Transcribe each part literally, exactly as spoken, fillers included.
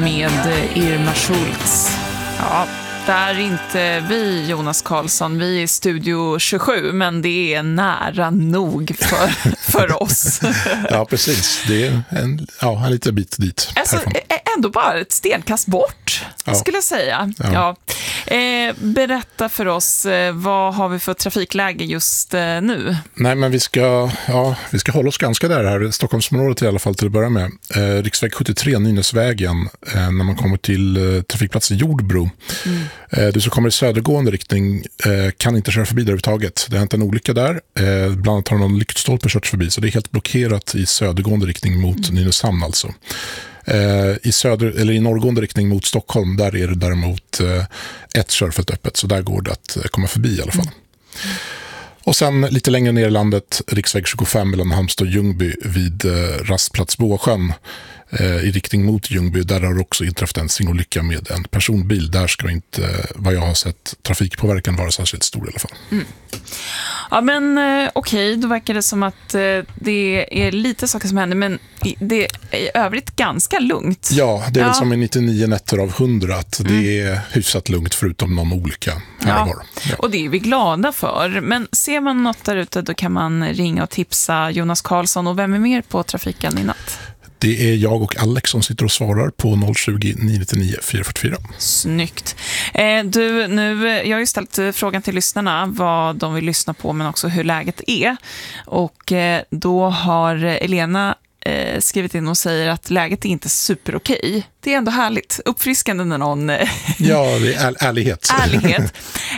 med Irma Schultz. Ja, det är inte vi, Jonas Karlsson. Vi är i Studio tjugosju, men det är nära nog för, för oss. Ja, precis. Det är en, ja, en liten bit dit. Alltså, ändå bara ett stenkast bort, ja. skulle jag säga. Ja. Ja. Eh, berätta för oss, eh, vad har vi för trafikläge just eh, nu? Nej, men vi ska, ja, vi ska hålla oss ganska där här. Stockholmsområdet i alla fall till att börja med. Eh, riksväg sjuttiotre, Nynäsvägen, eh, när man kommer till eh, trafikplats i Jordbro. Mm. Eh, du som kommer i södergående riktning eh, kan inte köra förbi där överhuvudtaget. Det har inte en olycka där. Eh, bland annat har någon lyktstolpe kört förbi, så det är helt blockerat i södergående riktning mot mm. Nynäshamn alltså. Eh, i, söder, eller i norrgående riktning mot Stockholm, där är det däremot eh, ett körfält öppet, så där går det att eh, komma förbi i alla fall. Mm. Och sen lite längre ner i landet, riksväg tjugofem mellan Halmstad och Ljungby vid eh, rastplats Båsjön eh, i riktning mot Ljungby. Där har också inträffat en singolycka med en personbil. Där ska inte, eh, vad jag har sett, trafikpåverkan vara särskilt stor i alla fall. Mm. Ja, men eh, okej, då verkar det som att eh, det är lite saker som händer, men det är i övrigt ganska lugnt. Ja, det är ja. väl som i nittionio nätter av hundra, att mm. det är hyfsat lugnt förutom någon olycka här ja. och var. Ja. Och det är vi glada för. Men ser man något där ute, då kan man ringa och tipsa Jonas Karlsson. Och vem är mer på trafiken i natt? Det är jag och Alex som sitter och svarar på noll tjugo, nio nio fyra fyra fyra. Snyggt. Eh, du, nu, jag har ju ställt frågan till lyssnarna vad de vill lyssna på, men också hur läget är. Och eh, då har Elena eh, skrivit in och säger att läget är inte superokej. Det är ändå härligt. Uppfriskande när någon... ja, det är är, ärlighet. ärlighet.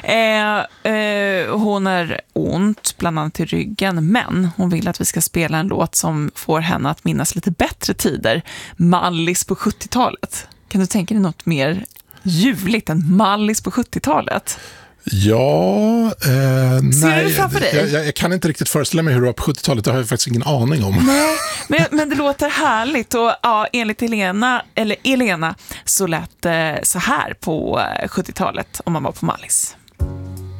Eh, eh, hon är ont, bland annat i ryggen, men hon vill att vi ska spela en låt som får henne att minnas lite bättre tider. Mallis på sjuttiotalet. Kan du tänka dig något mer ljuvligt än Mallis på sjuttiotalet? Ja, eh, Ser nej, du framför dig? Jag, jag, jag kan inte riktigt föreställa mig hur det var på sjuttiotalet, det har jag faktiskt ingen aning om. Nej, men, men det låter härligt och ja, enligt Elena, eller Elena så lät det så här på sjuttiotalet om man var på Mallis.